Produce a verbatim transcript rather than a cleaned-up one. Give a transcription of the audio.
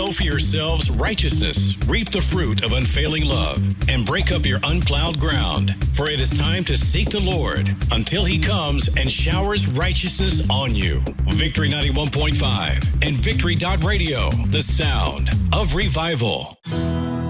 Sow for yourselves righteousness, reap the fruit of unfailing love, and break up your unplowed ground. For it is time to seek the Lord until he comes and showers righteousness on you. Victory ninety-one point five and Victory dot radio, the sound of revival.